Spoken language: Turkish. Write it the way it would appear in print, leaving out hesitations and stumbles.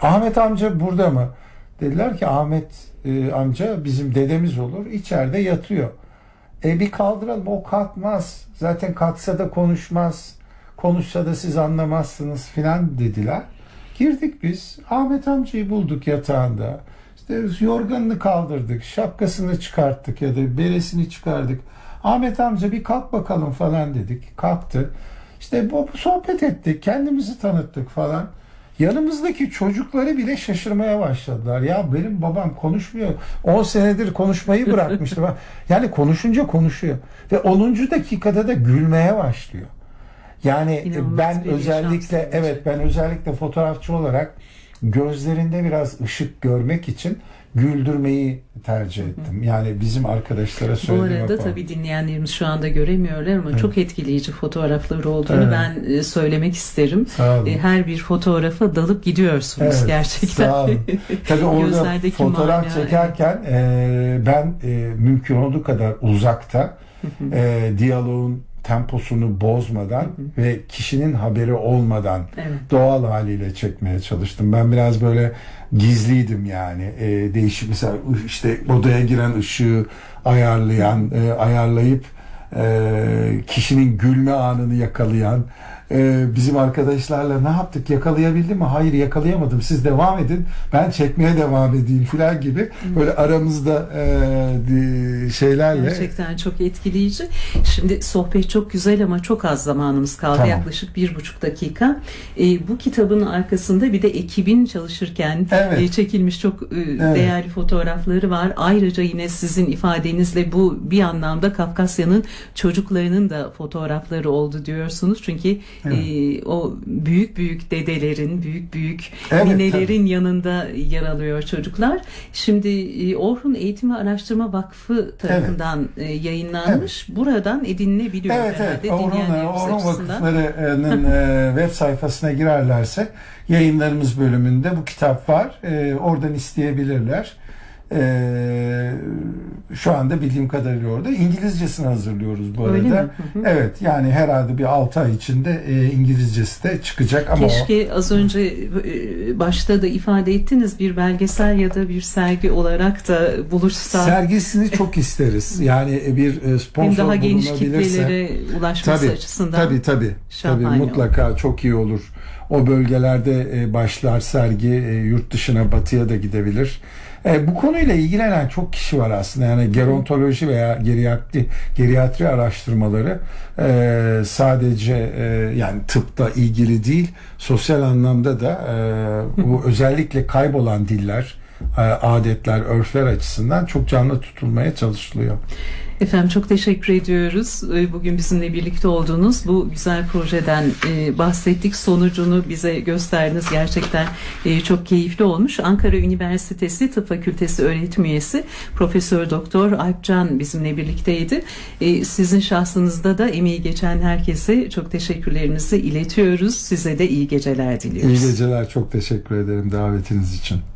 Ahmet amca burada mı? Dediler ki Ahmet amca bizim dedemiz olur. İçeride yatıyor. Bir kaldıralım. O kalkmaz. Zaten kalksa da konuşmaz. Konuşsa da siz anlamazsınız filan dediler. Girdik biz. Ahmet amcayı bulduk yatağında. İşte yorganını kaldırdık. Şapkasını çıkarttık ya da beresini çıkardık. Ahmet amca bir kalk bakalım falan dedik. Kalktı. İşte bu sohbet ettik. Kendimizi tanıttık falan. Yanımızdaki çocukları bile şaşırmaya başladılar. Ya benim babam konuşmuyor. 10 senedir konuşmayı bırakmıştı. Yani konuşunca konuşuyor. Ve 10. dakikada da gülmeye başlıyor. Yani ben özellikle fotoğrafçı olarak gözlerinde biraz ışık görmek için güldürmeyi tercih ettim. Yani bizim arkadaşlara söylediğim. Bu arada tabii dinleyenlerimiz şu anda göremiyorlar ama çok etkileyici fotoğrafları olduğunu ben söylemek isterim. Her bir fotoğrafa dalıp gidiyorsunuz gerçekten. Sağ olun. Tabii orada fotoğraf çekerken ben mümkün olduğu kadar uzakta diyaloğun temposunu bozmadan ve kişinin haberi olmadan doğal haliyle çekmeye çalıştım. Ben biraz böyle gizliydim yani. Değişik mesela işte odaya giren ışığı ayarlayıp kişinin gülme anını yakalayan bizim arkadaşlarla ne yaptık? Yakalayabildim mi? Hayır, yakalayamadım. Siz devam edin. Ben çekmeye devam edeyim falan gibi böyle aramızda şeylerle. Gerçekten çok etkileyici. Şimdi sohbet çok güzel ama çok az zamanımız kaldı. Tamam. Yaklaşık 1,5 dakika. Bu kitabın arkasında bir de ekibin çalışırken çekilmiş çok değerli fotoğrafları var. Ayrıca yine sizin ifadenizle bu bir anlamda Kafkasya'nın çocuklarının da fotoğrafları oldu diyorsunuz. Çünkü o büyük dedelerin, büyük ninelerin yanında yer alıyor çocuklar. Şimdi Orhun Eğitim ve Araştırma Vakfı tarafından yayınlanmış. Buradan edinilebiliyor herhalde. Orhun Vakıfları'nın web sayfasına girerlerse yayınlarımız bölümünde bu kitap var. Oradan isteyebilirler. Şu anda bildiğim kadarıyla orada İngilizcesini hazırlıyoruz bu arada. Öyle mi? Evet, yani herhalde bir 6 ay içinde İngilizcesi de çıkacak ama keşke az önce başta da ifade ettiniz, bir belgesel ya da bir sergi olarak da bulursa. Sergisini çok isteriz. Yani bir sponsor daha geniş bulunabilirse kitlelere ulaşması açısından. Tabii mutlaka olur. Çok iyi olur. O bölgelerde başlar sergi, yurt dışına, batıya da gidebilir. Bu konuyla ilgilenen çok kişi var aslında. Yani gerontoloji veya geriatri araştırmaları sadece yani tıpta ilgili değil, sosyal anlamda da bu özellikle kaybolan diller, adetler, örfler açısından çok canlı tutulmaya çalışılıyor. Efendim çok teşekkür ediyoruz. Bugün bizimle birlikte olduğunuz bu güzel projeden bahsettik. Sonucunu bize gösterdiniz. Gerçekten çok keyifli olmuş. Ankara Üniversitesi Tıp Fakültesi öğretim üyesi Profesör Doktor Alpcan bizimle birlikteydi. Sizin şahsınızda da emeği geçen herkese çok teşekkürlerimizi iletiyoruz. Size de iyi geceler diliyoruz. İyi geceler. Çok teşekkür ederim davetiniz için.